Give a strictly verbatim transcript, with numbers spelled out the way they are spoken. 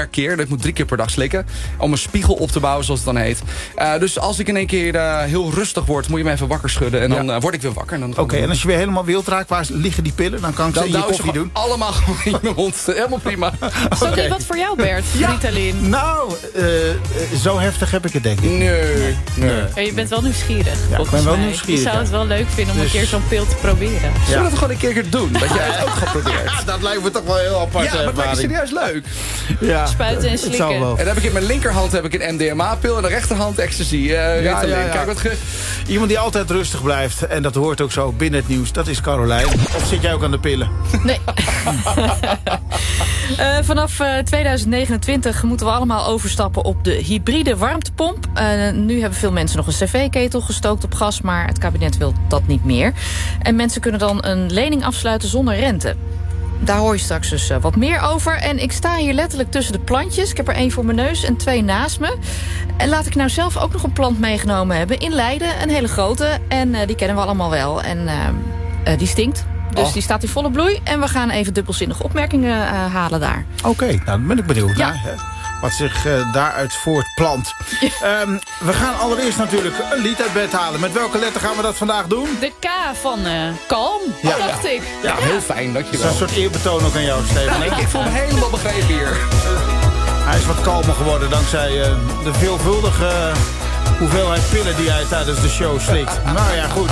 per keer. Ik moet drie keer per dag slikken. Om een spiegel op te bouwen, zoals het dan heet. Uh, dus als ik in één keer uh, heel rustig word, moet je me even wakker schudden. En dan ja. uh, word ik weer wakker. Oké, okay, en als je weer helemaal wild raakt, waar liggen die pillen? Dan kan ik ze in je koffie doen. Allemaal gewoon in mijn mond. Helemaal prima. Is dat okay. wat voor jou, Bert? Ja. Ritalin? Nou, uh, zo heftig heb ik het denk ik. Nee. nee. nee. Ja, je bent wel nieuwsgierig. Ja, ik ben wel mij. nieuwsgierig. Je zou het wel leuk vinden om dus... een keer zo'n pil te proberen. Ja. Zullen we dat gewoon een keer doen? Dat jij het ook geprobeerd. Ja, dat lijkt me toch wel heel apart. Ja, maar het lijkt serieus leuk. Ja. Spuiten en slikken. En dan heb ik in mijn linkerhand heb ik een M D M A-pil en de rechterhand ecstasy. Uh, ja, ja, ja. Kijk wat ge... Iemand die altijd rustig blijft, en dat hoort ook zo binnen het nieuws, dat is Carolijn. Of zit jij ook aan de pillen? Nee. uh, vanaf uh, twintig negenentwintig moeten we allemaal overstappen op de hybride warmtepomp. Uh, nu hebben veel mensen nog een cv-ketel gestookt op gas, maar het kabinet wil dat niet meer. En mensen kunnen dan een lening afsluiten zonder rente. Daar hoor je straks dus uh, wat meer over. En ik sta hier letterlijk tussen de plantjes. Ik heb er één voor mijn neus en twee naast me. En laat ik nou zelf ook nog een plant meegenomen hebben. In Leiden, een hele grote. En uh, die kennen we allemaal wel. En uh, uh, die stinkt. Dus oh. die staat in volle bloei. En we gaan even dubbelzinnige opmerkingen uh, halen daar. Oké, okay, nou dan ben ik benieuwd ja. naar. Hè? Wat zich uh, daaruit voortplant. Ja. Um, we gaan allereerst natuurlijk een lied uit bed halen. Met welke letter gaan we dat vandaag doen? De K van uh, kalm, ja. dacht ik. Ja, ja, heel fijn, dankjewel. Dat is een soort eerbetoon ook aan jou, Steven. Ja, ik, ik voel me helemaal begrepen hier. Hij is wat kalmer geworden dankzij uh, de veelvuldige uh, hoeveelheid pillen die hij tijdens de show slikt. Nou ja, goed.